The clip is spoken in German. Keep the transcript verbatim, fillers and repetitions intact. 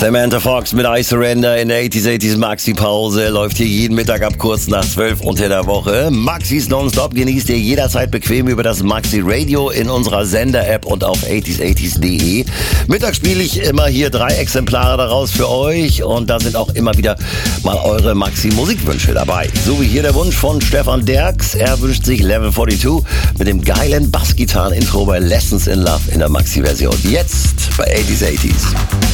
Samantha Fox mit I Surrender in der achtziger, achtziger Maxi-Pause. Läuft hier jeden Mittag ab kurz nach zwölf unter der Woche. Maxis Nonstop genießt ihr jederzeit bequem über das Maxi Radio in unserer Sender-App und auf achtziger, achtziger punkt de. Mittags spiele ich immer hier drei Exemplare daraus für euch und da sind auch immer wieder mal eure Maxi-Musikwünsche dabei. So wie hier der Wunsch von Stefan Derks. Er wünscht sich Level zweiundvierzig mit dem geilen Bassgitarren-Intro bei Lessons in Love in der Maxi-Version. Jetzt bei achtziger, achtziger.